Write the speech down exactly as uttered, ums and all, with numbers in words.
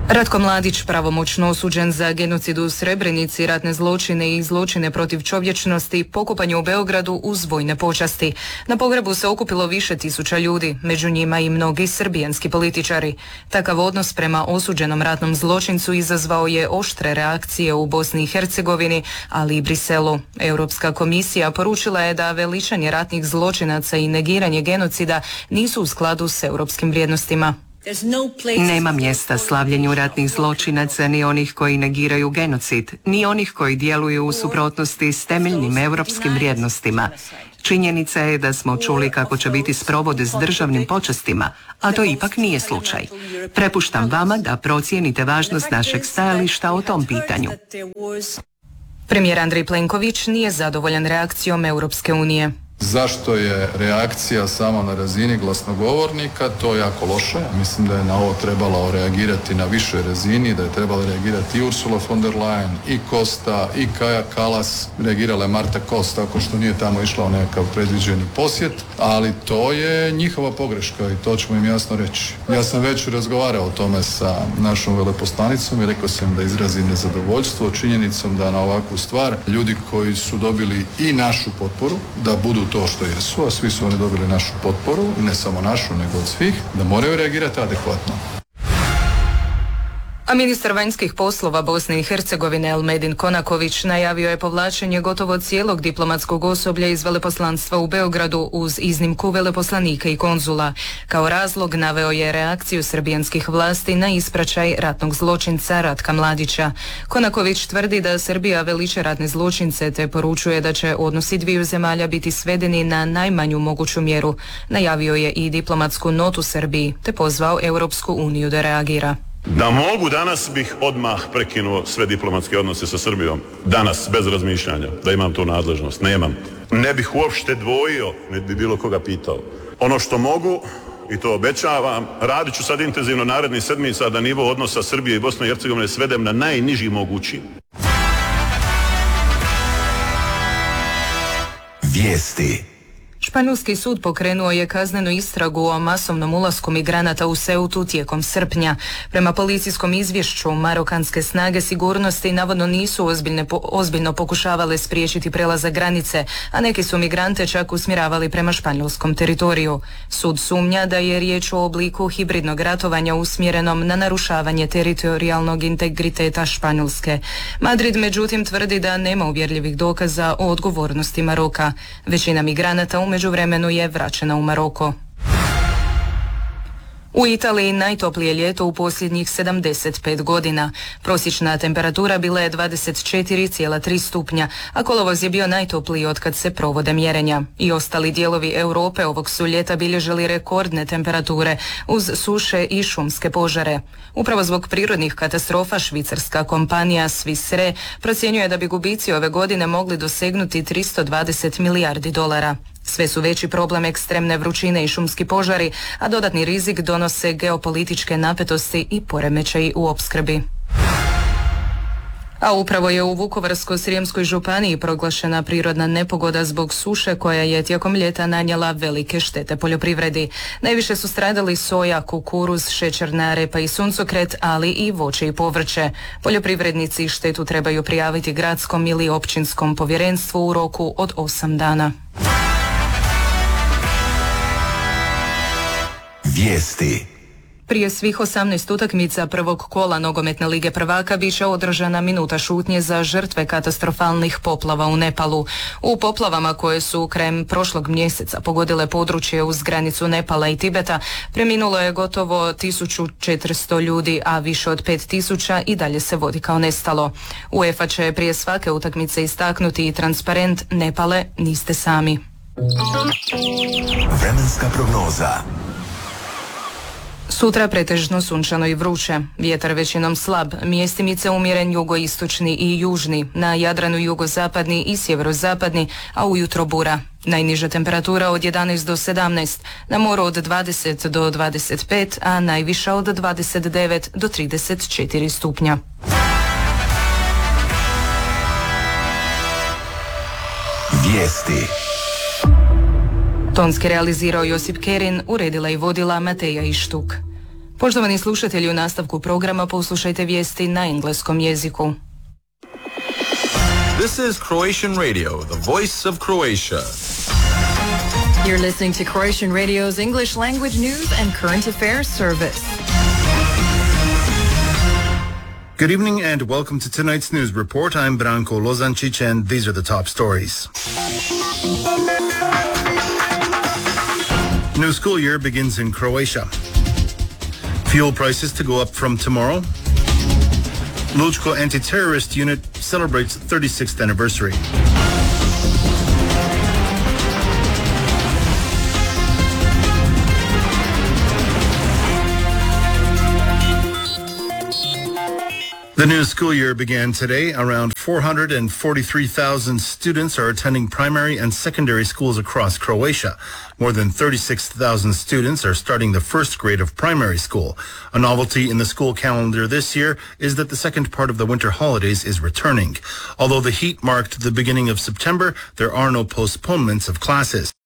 Ratko Mladić, pravomoćno osuđen za genocid u Srebrenici, ratne zločine i zločine protiv čovječnosti, pokopanje u Beogradu uz vojne počasti. Na pogrebu se okupilo više tisuća ljudi, među njima i mnogi srbijanski političari. Takav odnos prema osuđenom ratnom zločincu izazvao je oštre reakcije u Bosni i Hercegovini, ali i Briselu. Europska komisija poručila je da veličanje ratnih zločinaca i negiranje genocida nisu u skladu s europskim vrijednostima. Nema mjesta slavljenju ratnih zločinaca, ni onih koji negiraju genocid, ni onih koji djeluju u suprotnosti s temeljnim europskim vrijednostima. Činjenica je da smo čuli kako će biti sprovode s državnim počastima, a to ipak nije slučaj. Prepuštam vama da procijenite važnost našeg stajališta o tom pitanju. Premijer Andrej Plenković nije zadovoljan reakcijom Europske unije. Zašto je reakcija samo na razini glasnogovornika? To je jako loše. Mislim da je na ovo trebalo reagirati na višoj razini, da je trebalo reagirati i Ursula von der Leyen, i Costa, i Kaja Kallas. Reagirala je Marta Kos, tako što nije tamo išla u nekakav predviđeni posjet, ali to je njihova pogreška i to ćemo im jasno reći. Ja sam već razgovarao o tome sa našom veleposlanicom i rekao sam da izrazim nezadovoljstvo činjenicom da na ovakvu stvar ljudi koji su dobili i našu potporu, da budu to što jesu, a svi su oni dobili našu potporu, ne samo našu, nego od svih, da moraju reagirati adekvatno. A ministar vanjskih poslova Bosne i Hercegovine Elmedin Konaković najavio je povlačenje gotovo cijelog diplomatskog osoblja iz veleposlanstva u Beogradu uz iznimku veleposlanika i konzula. Kao razlog naveo je reakciju srbijanskih vlasti na ispraćaj ratnog zločinca Ratka Mladića. Konaković tvrdi da Srbija veliča ratne zločince te poručuje da će odnosi dviju zemalja biti svedeni na najmanju moguću mjeru. Najavio je i diplomatsku notu Srbiji te pozvao Europsku uniju da reagira. Da mogu, danas bih odmah prekinuo sve diplomatske odnose sa Srbijom. Danas, bez razmišljanja, da imam tu nadležnost. Nemam. Ne bih uopšte dvojio, ne bi bilo koga pitao. Ono što mogu, i to obećavam, radit ću sad intenzivno narednih sedmica da nivo odnosa Srbije i Bosne i Hercegovine svedem na najniži mogući. Vijesti. Španjolski sud pokrenuo je kaznenu istragu o masovnom ulasku migranata u Ceutu tijekom srpnja. Prema policijskom izvješću, marokanske snage sigurnosti navodno nisu ozbiljne, ozbiljno pokušavale spriječiti prelazak granice, a neki su migrante čak usmjeravali prema španjolskom teritoriju. Sud sumnja da je riječ o obliku hibridnog ratovanja usmjerenom na narušavanje teritorijalnog integriteta Španjolske. Madrid međutim tvrdi da nema uvjerljivih dokaza o odgovornosti Maroka. Većina migranata u međuvremenu je vraćena u Maroko. U Italiji najtoplije ljeto u posljednjih sedamdeset pet godina. Prosječna temperatura bila je dvadeset četiri zarez tri stupnja, a kolovoz je bio najtopliji otkad se provode mjerenja. I ostali dijelovi Europe ovog su ljeta bilježili rekordne temperature uz suše i šumske požare. Upravo zbog prirodnih katastrofa švicarska kompanija Swiss Re procjenjuje da bi gubici ove godine mogli dosegnuti tristo dvadeset milijardi dolara. Sve su veći problem ekstremne vrućine i šumski požari, a dodatni rizik donose geopolitičke napetosti i poremećaji u opskrbi. A upravo je u Vukovarsko-srijemskoj županiji proglašena prirodna nepogoda zbog suše koja je tijekom ljeta nanijela velike štete poljoprivredi. Najviše su stradali soja, kukuruz, šećerna repa i suncokret, ali i voće i povrće. Poljoprivrednici štetu trebaju prijaviti gradskom ili općinskom povjerenstvu u roku od osam dana. Vijesti. Prije svih osamnaest utakmica prvog kola nogometne lige prvaka biće održana minuta šutnje za žrtve katastrofalnih poplava u Nepalu. U poplavama koje su krajem prošlog mjeseca pogodile područje uz granicu Nepala i Tibeta preminulo je gotovo tisuću četiristo ljudi, a više od pet tisuća i dalje se vodi kao nestalo. UEFA će prije svake utakmice istaknuti i transparent Nepale, niste sami. Vremenska prognoza. Sutra pretežno sunčano i vruće. Vjetar većinom slab, mjestimice umjeren jugoistočni i južni, na Jadranu jugozapadni i sjeverozapadni, a ujutro bura. Najniža temperatura od jedanaest do sedamnaest, na moru od dvadeset do dvadeset pet, a najviša od dvadeset devet do trideset četiri stupnja. Vijesti. Tonski realizirao Josip Kerin, uredila i vodila Mateja Ištuk. Poštovani slušatelji, u nastavku programa poslušajte vijesti na engleskom jeziku. This is Croatian Radio, the voice of Croatia. You're listening to Croatian Radio's English language news and current affairs service. Good evening and welcome to tonight's news report. I'm Branko Lozančić and these are the top stories. New school year begins in Croatia. Fuel prices to go up from tomorrow. Lučko anti-terrorist unit celebrates thirty-sixth anniversary. The new school year began today. Around four hundred forty-three thousand students are attending primary and secondary schools across Croatia. More than thirty-six thousand students are starting the first grade of primary school. A novelty in the school calendar this year is that the second part of the winter holidays is returning. Although the heat marked the beginning of September, there are no postponements of classes.